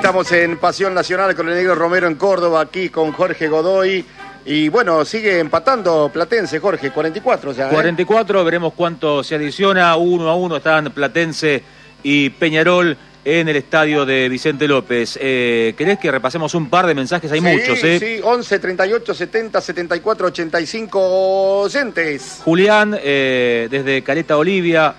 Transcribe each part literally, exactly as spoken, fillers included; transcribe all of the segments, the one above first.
Estamos en Pasión Nacional con el Negro Romero en Córdoba, aquí con Jorge Godoy. Y bueno, sigue empatando Platense, Jorge, cuarenta y cuatro ya. ¿eh? cuarenta y cuatro, veremos cuánto se adiciona. Uno a uno están Platense y Peñarol en el estadio de Vicente López. Eh, ¿Querés que repasemos un par de mensajes? Hay sí, muchos, ¿eh? Sí, once, treinta y ocho, setenta, setenta y cuatro, ochenta y cinco oyentes. Julián, eh, desde Caleta Olivia.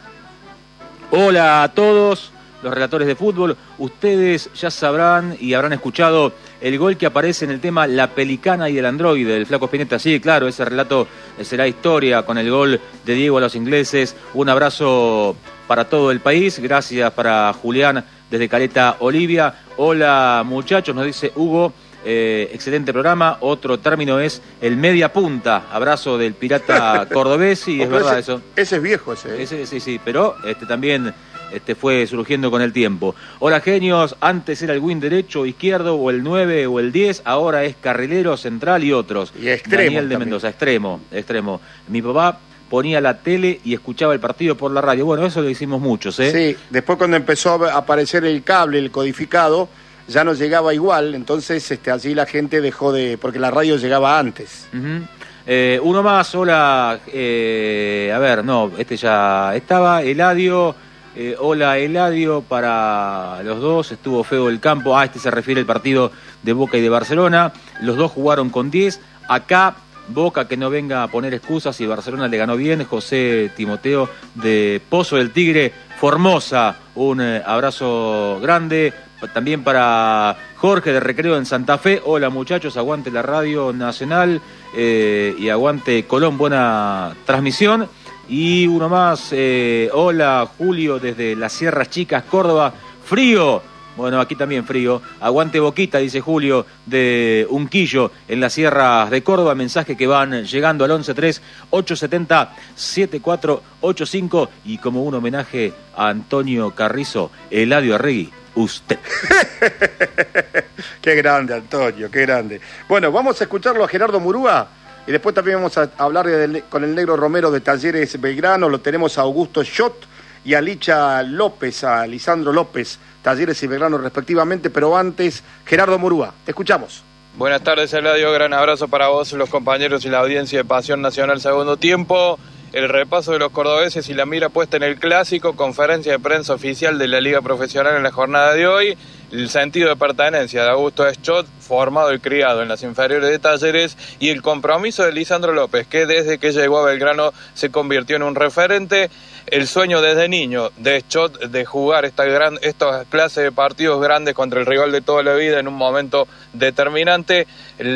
Hola a todos los relatores de fútbol. Ustedes ya sabrán y habrán escuchado el gol que aparece en el tema La Pelicana y el Androide, del Flaco Spinetta. Sí, claro, ese relato será historia con el gol de Diego a los ingleses. Un abrazo para todo el país. Gracias para Julián desde Caleta Olivia. Hola muchachos, nos dice Hugo. Eh, excelente programa. Otro término es el media punta. Abrazo del pirata cordobés. Y es verdad ese, eso. Ese es viejo ese, ¿eh? ese. Sí, sí, pero este también... Este fue surgiendo con el tiempo. Hola genios, antes era el win derecho o izquierdo o el nueve o el diez, ahora es carrilero, central y otros. Y extremo. Daniel de Mendoza, extremo, extremo. Mi papá ponía la tele y escuchaba el partido por la radio. Bueno, eso lo hicimos muchos, ¿eh? Sí, después cuando empezó a aparecer el cable, el codificado, ya no llegaba igual, entonces este, allí la gente dejó de... porque la radio llegaba antes. Uh-huh. eh, uno más, hola, eh, a ver, no, este ya estaba, Eladio... Eh, hola Eladio, para los dos, estuvo feo el campo. Ah, este se refiere al partido de Boca y de Barcelona. Los dos jugaron con diez. Acá, Boca que no venga a poner excusas y Barcelona le ganó bien. José Timoteo de Pozo del Tigre, Formosa. Un eh, abrazo grande. También para Jorge de Recreo en Santa Fe. Hola muchachos, aguante la Radio Nacional eh, y aguante Colón, buena transmisión. Y uno más, eh, hola Julio desde las Sierras Chicas, Córdoba, frío, bueno aquí también frío, aguante Boquita, dice Julio de Unquillo en las Sierras de Córdoba, mensaje que van llegando al once tres ocho siete cero siete cuatro ocho cinco y como un homenaje a Antonio Carrizo, Eladio Arregui, usted. Qué grande Antonio, qué grande. Bueno, vamos a escucharlo a Gerardo Murúa. Y después también vamos a hablar de, con el Negro Romero de Talleres Belgrano. Lo tenemos a Augusto Schott y a Licha López, a Lisandro López, Talleres y Belgrano respectivamente. Pero antes, Gerardo Murúa, te escuchamos. Buenas tardes, Eladio. Gran abrazo para vos, los compañeros y la audiencia de Pasión Nacional Segundo Tiempo. El repaso de los cordobeses y la mira puesta en el clásico, conferencia de prensa oficial de la Liga Profesional en la jornada de hoy, el sentido de pertenencia de Augusto Schott, formado y criado en las inferiores de Talleres, y el compromiso de Lisandro López, que desde que llegó a Belgrano se convirtió en un referente. El sueño desde niño de Schott de jugar esta gran, esta clase de partidos grandes contra el rival de toda la vida en un momento determinante.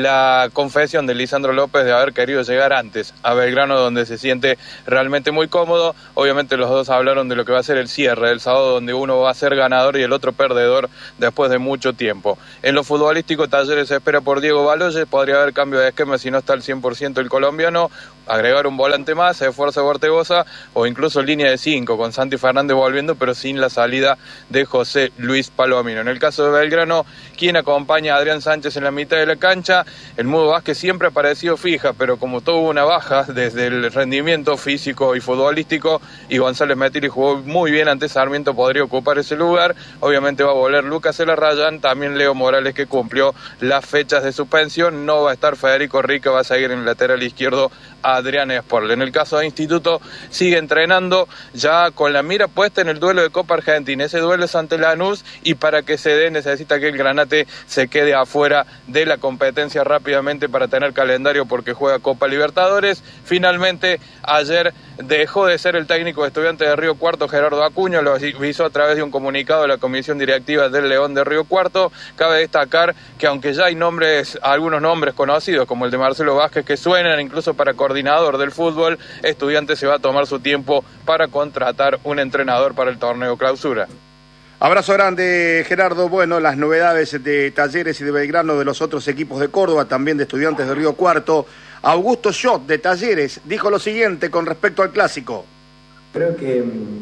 La confesión de Lisandro López de haber querido llegar antes a Belgrano, donde se siente realmente muy cómodo. Obviamente los dos hablaron de lo que va a ser el cierre del sábado, donde uno va a ser ganador y el otro perdedor después de mucho tiempo. En lo futbolístico, Talleres se espera por Diego Baloyes, podría haber cambio de esquema si no está al cien por ciento el colombiano, agregar un volante más, esfuerzo Ortegoza o incluso línea de cinco con Santi Fernández volviendo, pero sin la salida de José Luis Palomino. En el caso de Belgrano, quien acompaña a Adrián Sánchez en la mitad de la cancha, el Mudo Vázquez siempre ha parecido fija, pero como tuvo una baja desde el rendimiento físico y futbolístico, y González Metiri jugó muy bien ante Sarmiento, podría ocupar ese lugar. Obviamente va a volver Lucas Elarrayán, también Leo Morales, que cumplió las fechas de suspensión. No va a estar Federico Rica, va a seguir en el lateral izquierdo Adrián Sporle. En el caso de Instituto, sigue entrenando ya con la mira puesta en el duelo de Copa Argentina. Ese duelo es ante Lanús y para que se dé necesita que el Granate se quede afuera de la competencia rápidamente para tener calendario, porque juega Copa Libertadores. Finalmente, ayer dejó de ser el técnico de Estudiantes de Río Cuarto, Gerardo Acuña, lo hizo a través de un comunicado de la Comisión Directiva del León de Río Cuarto. Cabe destacar que aunque ya hay nombres, algunos nombres conocidos, como el de Marcelo Vázquez, que suenan incluso para coordinador del fútbol, Estudiantes se va a tomar su tiempo para contratar un entrenador para el torneo Clausura. Abrazo grande, Gerardo. Bueno, las novedades de Talleres y de Belgrano, de los otros equipos de Córdoba, también de Estudiantes de Río Cuarto. Augusto Schott, de Talleres, dijo lo siguiente con respecto al clásico. Creo que,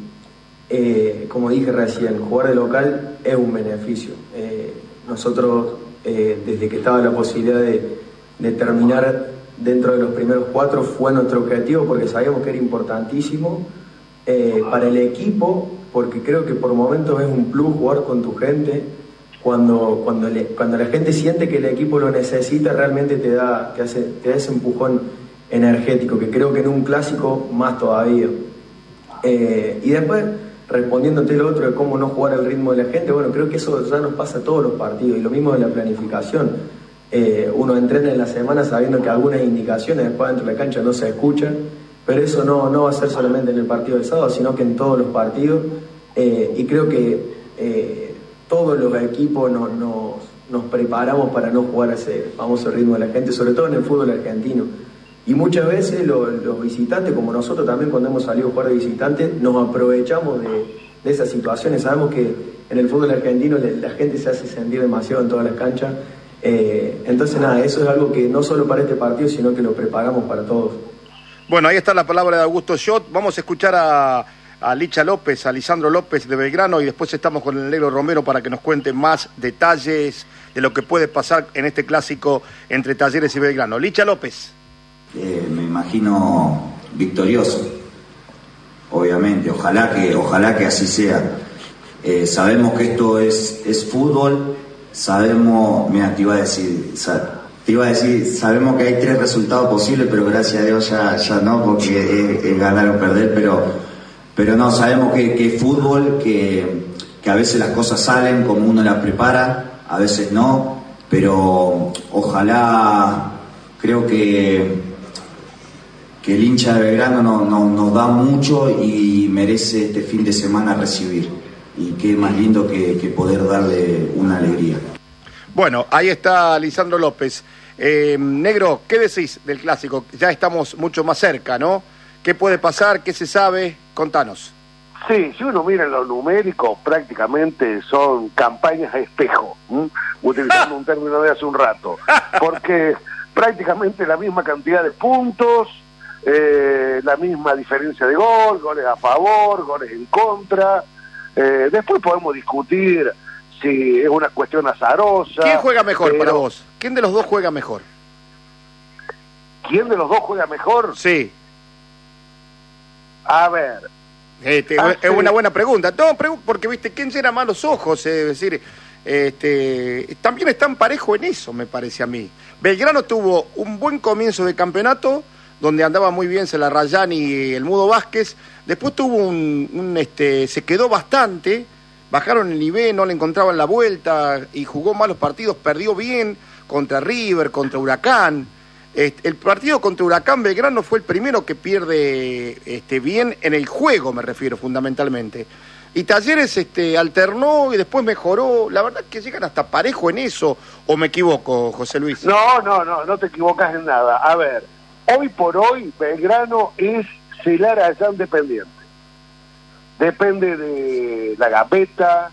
eh, como dije recién, jugar de local es un beneficio. Eh, nosotros, eh, desde que estaba la posibilidad de, de terminar dentro de los primeros cuatro, fue nuestro objetivo, porque sabíamos que era importantísimo eh, para el equipo, porque creo que por momentos es un plus jugar con tu gente. cuando, cuando, le, cuando la gente siente que el equipo lo necesita, realmente te da, te hace, te da ese empujón energético, que creo que en un clásico más todavía. Eh, y después, respondiéndote el otro de cómo no jugar al ritmo de la gente, bueno, creo que eso ya nos pasa a todos los partidos, y lo mismo de la planificación. Eh, uno entrena en la semana sabiendo que algunas indicaciones después dentro de la cancha no se escuchan, pero eso no, no va a ser solamente en el partido del sábado, sino que en todos los partidos, eh, y creo que eh, todos los equipos no, nos, nos preparamos para no jugar a ese famoso ritmo de la gente, sobre todo en el fútbol argentino. Y muchas veces lo, los visitantes, como nosotros también cuando hemos salido a jugar de visitantes, nos aprovechamos de, de esas situaciones. Sabemos que en el fútbol argentino le, la gente se hace sentir demasiado en todas las canchas. Eh, entonces nada, eso es algo que no solo para este partido, sino que lo preparamos para todos. Bueno, ahí está la palabra de Augusto Schott. Vamos a escuchar a, a Licha López, a Lisandro López de Belgrano, y después estamos con el negro Romero para que nos cuente más detalles de lo que puede pasar en este clásico entre Talleres y Belgrano. Licha López. Eh, me imagino victorioso, obviamente, ojalá que, ojalá que así sea. Eh, sabemos que esto es, es fútbol, sabemos, mira, te iba a decir, te iba a decir, sabemos que hay tres resultados posibles, pero gracias a Dios ya, ya no, porque es, es ganar o perder, pero, pero no, sabemos que, que es fútbol, que, que a veces las cosas salen como uno las prepara, a veces no, pero ojalá, creo que que el hincha de Belgrano nos no, nos da mucho y merece este fin de semana recibir. Y qué más lindo que, que poder darle una alegría. Bueno, ahí está Lisandro López. Eh, Negro, ¿qué decís del clásico? Ya estamos mucho más cerca, ¿no? ¿Qué puede pasar? ¿Qué se sabe? Contanos. Sí, si uno mira en lo numérico, prácticamente son campañas a espejo, ¿m? utilizando un término de hace un rato, porque prácticamente la misma cantidad de puntos, Eh, la misma diferencia de gol, goles a favor, goles en contra. Eh, después podemos discutir si es una cuestión azarosa. ¿Quién juega mejor pero... para vos? ¿Quién de los dos juega mejor? ¿Quién de los dos juega mejor? Sí. A ver. Este, ah, es sí. una buena pregunta. No, porque, viste, ¿quién llena más los ojos? Es decir, este, también están parejo en eso, me parece a mí. Belgrano tuvo un buen comienzo de campeonato, donde andaba muy bien Celarrayán y el Mudo Vázquez. Después tuvo un, un este, se quedó bastante, bajaron el nivel, no le encontraban la vuelta y jugó malos partidos, perdió bien contra River, contra Huracán. Este, el partido contra Huracán Belgrano fue el primero que pierde este, bien en el juego, me refiero fundamentalmente. Y Talleres este, alternó y después mejoró. La verdad es que llegan hasta parejo en eso, ¿o me equivoco, José Luis? No, no, no, no te equivocas en nada. A ver, hoy por hoy Belgrano es Celarayán dependiente. Depende de la gambeta,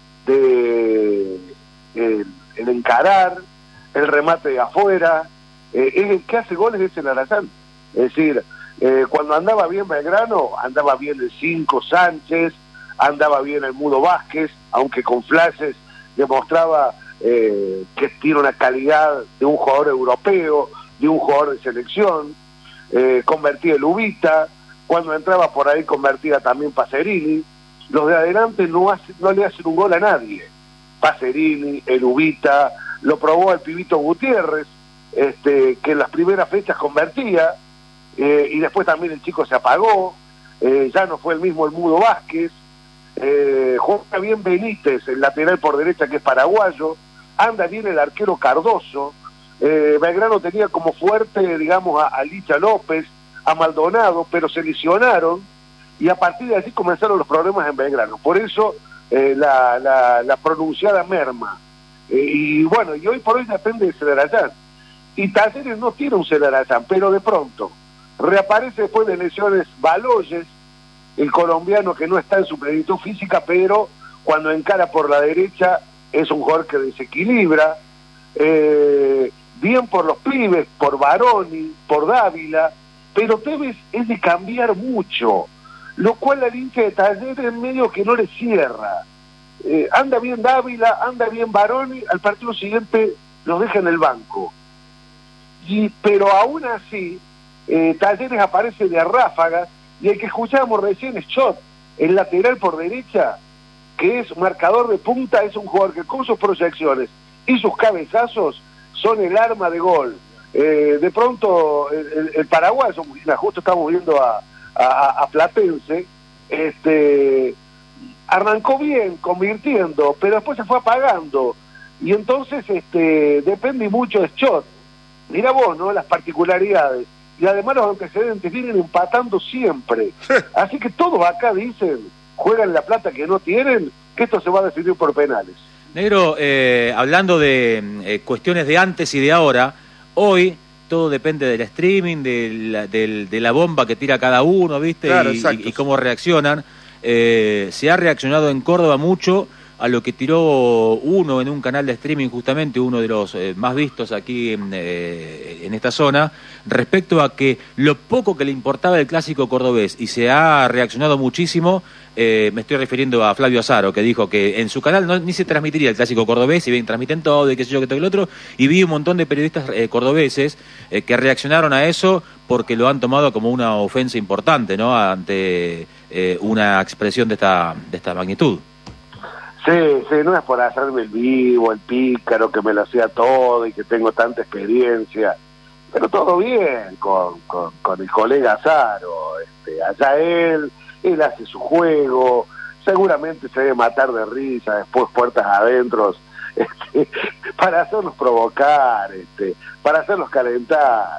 de el, el encarar, el remate de afuera. Eh, es el que hace goles es Celarayán. Es decir, eh, cuando andaba bien Belgrano, andaba bien el cinco Sánchez, andaba bien el Mudo Vázquez, aunque con flashes demostraba eh, que tiene una calidad de un jugador europeo, de un jugador de selección. Eh, convertía el Ubita, cuando entraba por ahí convertía también Pacerini. Los de adelante no, hace, no le hacen un gol a nadie. Pacerini, el Ubita, lo probó el pibito Gutiérrez, este, que en las primeras fechas convertía, eh, y después también el chico se apagó, eh, ya no fue el mismo el Mudo Vázquez. Eh, juega bien Benítez, el lateral por derecha que es paraguayo, anda bien el arquero Cardoso. Eh, Belgrano tenía como fuerte, digamos, a, a Licha López, a Maldonado, pero se lesionaron y a partir de allí comenzaron los problemas en Belgrano. Por eso eh, la, la, la pronunciada merma. Eh, y bueno, y hoy por hoy depende de Celarayán. Y Talleres no tiene un Celarayán, pero de pronto reaparece después de lesiones Baloyes, el colombiano que no está en su plenitud física, pero cuando encara por la derecha es un jugador que desequilibra. Eh, bien por los pibes, por Baroni, por Dávila, pero Tevez es de cambiar mucho, lo cual al hincha de Talleres medio que no le cierra. Eh, anda bien Dávila, anda bien Baroni, al partido siguiente los deja en el banco. Y, pero aún así, eh, Talleres aparece de ráfagas, y el que escuchábamos recién es Schott, el lateral por derecha, que es marcador de punta, es un jugador que con sus proyecciones y sus cabezazos son el arma de gol. Eh, de pronto el, el, el paraguayo, justo estamos viendo a, a, a Platense, este, arrancó bien, convirtiendo, pero después se fue apagando, y entonces este, depende mucho de Schott. Mira vos, ¿no? Las particularidades, y además los antecedentes vienen empatando siempre, así que todos acá dicen, juegan la plata que no tienen, que esto se va a decidir por penales. Negro, eh, hablando de eh, cuestiones de antes y de ahora, hoy todo depende del streaming, de la, del, de la bomba que tira cada uno, ¿viste? Claro, y, exacto. y, y cómo reaccionan. Eh, se ha reaccionado en Córdoba mucho a lo que tiró uno en un canal de streaming, justamente uno de los eh, más vistos aquí en, eh, en esta zona, respecto a que lo poco que le importaba el clásico cordobés, y se ha reaccionado muchísimo. Eh, me estoy refiriendo a Flavio Azaro, que dijo que en su canal no, ni se transmitiría el clásico cordobés, si bien transmiten todo y qué sé yo, que todo el otro, y vi un montón de periodistas eh, cordobeses eh, que reaccionaron a eso porque lo han tomado como una ofensa importante, ¿no?, ante eh, una expresión de esta, de esta magnitud. Sí, sí, no es por hacerme el vivo, el pícaro, que me lo hacía todo y que tengo tanta experiencia, pero todo bien con, con, con el colega Azaro, este, allá él, él hace su juego, seguramente se debe matar de risa, después puertas adentro, este, para hacerlos provocar, este, para hacerlos calentar.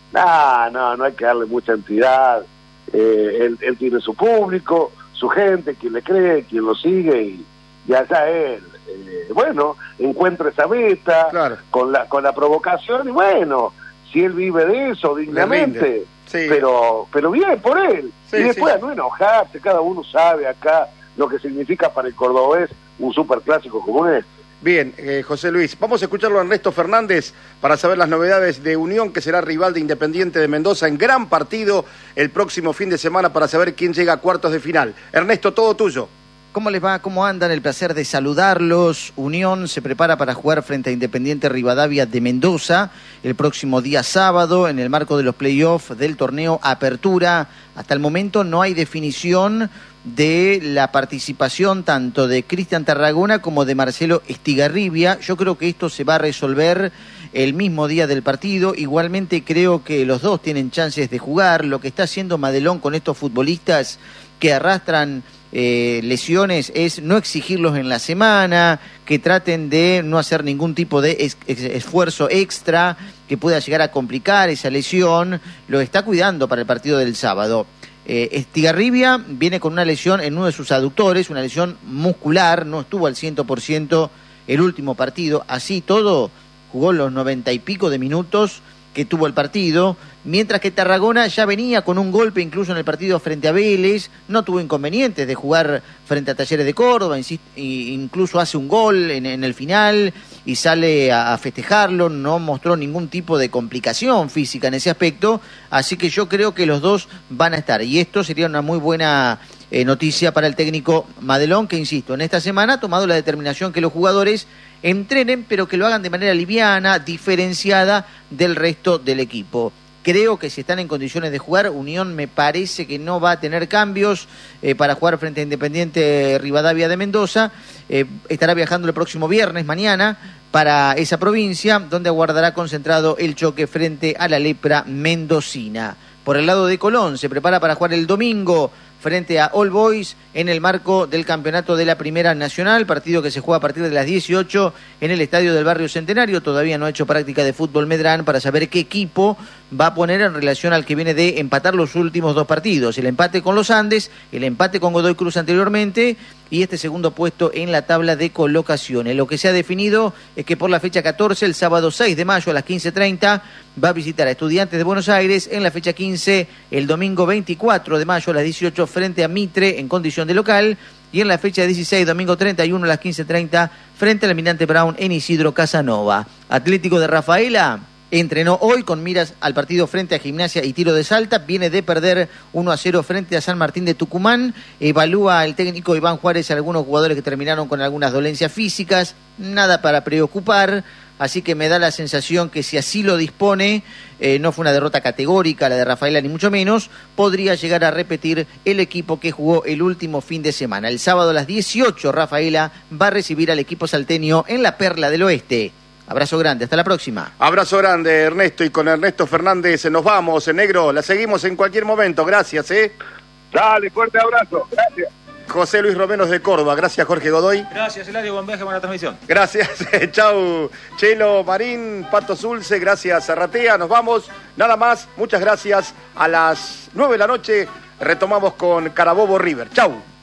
No, no, no hay que darle mucha entidad, eh, él, él tiene su público, su gente, quien le cree, quien lo sigue, y y allá él, eh, bueno, encuentra esa meta, claro, con la con la provocación, y bueno, si él vive de eso dignamente, sí, pero pero bien por él, sí, y después sí, a no enojarse, cada uno sabe acá lo que significa para el cordobés un superclásico como este. Bien, eh, José Luis, vamos a escucharlo a Ernesto Fernández para saber las novedades de Unión, que será rival de Independiente de Mendoza en gran partido el próximo fin de semana, para saber quién llega a cuartos de final. Ernesto, todo tuyo. ¿Cómo les va? ¿Cómo andan? El placer de saludarlos. Unión se prepara para jugar frente a Independiente Rivadavia de Mendoza el próximo día sábado en el marco de los playoffs del torneo Apertura. Hasta el momento no hay definición de la participación tanto de Cristian Tarragona como de Marcelo Estigarribia. Yo creo que esto se va a resolver el mismo día del partido. Igualmente creo que los dos tienen chances de jugar. Lo que está haciendo Madelón con estos futbolistas que arrastran Eh, lesiones es no exigirlos en la semana, que traten de no hacer ningún tipo de es, es, esfuerzo extra que pueda llegar a complicar esa lesión. Lo está cuidando para el partido del sábado. Eh, Estigarribia viene con una lesión en uno de sus aductores, una lesión muscular, no estuvo al cien por ciento el último partido. Así todo, jugó los noventa y pico de minutos que tuvo el partido, mientras que Tarragona ya venía con un golpe incluso en el partido frente a Vélez, no tuvo inconvenientes de jugar frente a Talleres de Córdoba, incluso hace un gol en, en el final y sale a, a festejarlo, no mostró ningún tipo de complicación física en ese aspecto, así que yo creo que los dos van a estar, y esto sería una muy buena eh, noticia para el técnico Madelón, que insisto, en esta semana ha tomado la determinación que los jugadores entrenen, pero que lo hagan de manera liviana, diferenciada del resto del equipo. Creo que si están en condiciones de jugar, Unión me parece que no va a tener cambios eh, para jugar frente a Independiente Rivadavia de Mendoza. Eh, estará viajando el próximo viernes, mañana, para esa provincia, donde aguardará concentrado el choque frente a la Lepra mendocina. Por el lado de Colón, se prepara para jugar el domingo frente a All Boys en el marco del campeonato de la Primera Nacional, partido que se juega a partir de las dieciocho en el estadio del Barrio Centenario. Todavía no ha hecho práctica de fútbol Medrán para saber qué equipo va a poner en relación al que viene de empatar los últimos dos partidos, el empate con los Andes, el empate con Godoy Cruz anteriormente y este segundo puesto en la tabla de colocaciones. Lo que se ha definido es que por la fecha catorce, el sábado seis de mayo a las quince treinta, va a visitar a Estudiantes de Buenos Aires, en la fecha quince, el domingo veinticuatro de mayo a las dieciocho, frente a Mitre en condición de local, y en la fecha dieciséis, domingo treinta y uno a las quince treinta, frente al Almirante Brown en Isidro Casanova. Atlético de Rafaela entrenó hoy con miras al partido frente a Gimnasia y Tiro de Salta, viene de perder uno a cero frente a San Martín de Tucumán, evalúa el técnico Iván Juárez a algunos jugadores que terminaron con algunas dolencias físicas, nada para preocupar, así que me da la sensación que si así lo dispone, eh, no fue una derrota categórica la de Rafaela ni mucho menos, podría llegar a repetir el equipo que jugó el último fin de semana. El sábado a las dieciocho Rafaela va a recibir al equipo salteño en la Perla del Oeste. Abrazo grande, hasta la próxima. Abrazo grande, Ernesto, y con Ernesto Fernández nos vamos, negro, la seguimos en cualquier momento, gracias, ¿eh? Dale, fuerte abrazo, gracias. José Luis Romeros de Córdoba, gracias Jorge Godoy. Gracias, Eladio, buen viaje, buena transmisión. Gracias, chau, Chelo Marín, Pato Zulce, gracias Zarratea, nos vamos, nada más, muchas gracias, a las nueve de la noche retomamos con Carabobo River, chau.